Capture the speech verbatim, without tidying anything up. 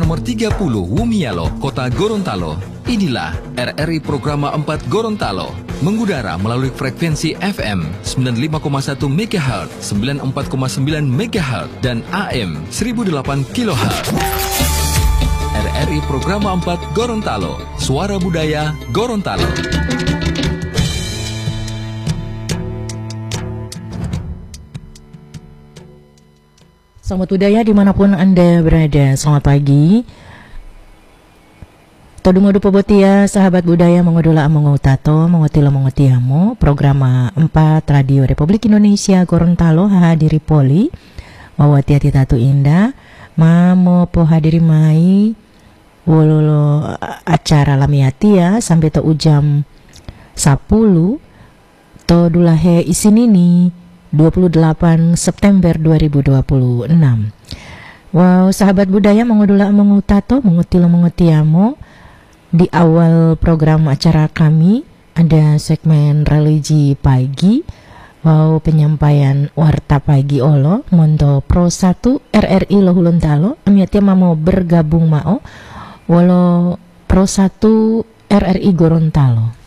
nomor tiga puluh Wumialo, Kota Gorontalo. Inilah R R I Programa empat Gorontalo, mengudara melalui frekuensi F M sembilan puluh lima koma satu megahertz, sembilan puluh empat koma sembilan megahertz, dan A M seribu delapan kilohertz. R R I Programa empat Gorontalo, suara budaya Gorontalo. Selamat budaya dimanapun Anda berada, selamat pagi. Todumodu pobotia, sahabat budaya mengodola mengutato, mengotilo mengotiamo, programa empat Radio Republik Indonesia Gorontalo hadiri poli, mawati hati tatu indah, mamo po hadiri mai, wololo acara lamiati ya, sampai to ujam sepuluh, to dulahe isinini, dua puluh delapan September dua ribu dua puluh enam. Wow, sahabat budaya mengodula mengutato, mengutilo mengotiamo. Di awal program acara kami ada segmen religi pagi. Wow, penyampaian warta pagi olo monto pro satu R R I Lohuluntalo. Amiatia mau bergabung mao walo pro satu R R I Gorontalo.